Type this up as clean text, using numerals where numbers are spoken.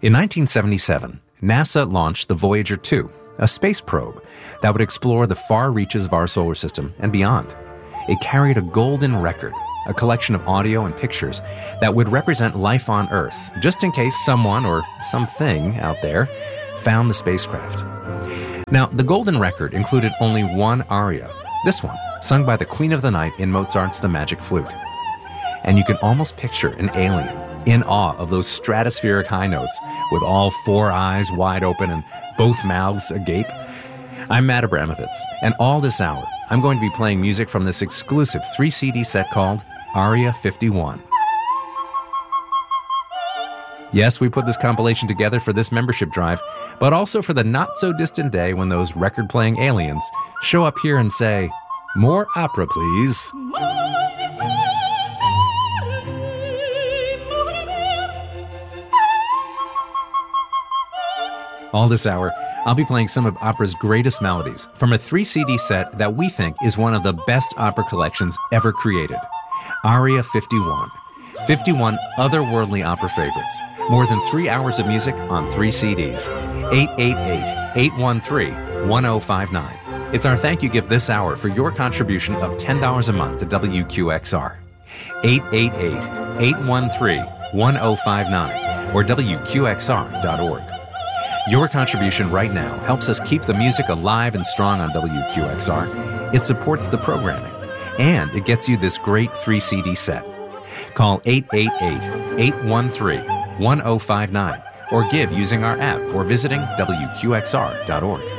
In 1977, NASA launched the Voyager 2, a space probe that would explore the far reaches of our solar system and beyond. It carried a golden record, a collection of audio and pictures that would represent life on Earth, just in case someone or something out there found the spacecraft. Now, the golden record included only one aria, this one, sung by the Queen of the Night in Mozart's The Magic Flute. And you can almost picture an alien in awe of those stratospheric high notes with all four eyes wide open and both mouths agape. I'm Matt Abramovitz, and all this hour, I'm going to be playing music from this exclusive 3-CD set called Aria 51. Yes, we put this compilation together for this membership drive, but also for the not-so-distant day when those record-playing aliens show up here and say, "More opera, please." All this hour, I'll be playing some of opera's greatest melodies from a 3-CD set that we think is one of the best opera collections ever created. Aria 51. 51 otherworldly opera favorites. More than 3 hours of music on 3 CDs. 888-813-1059. It's our thank you gift this hour for your contribution of $10 a month to WQXR. 888-813-1059 or WQXR.org. Your contribution right now helps us keep the music alive and strong on WQXR. It supports the programming, and it gets you this great 3-CD set. Call 888-813-1059 or give using our app or visiting WQXR.org.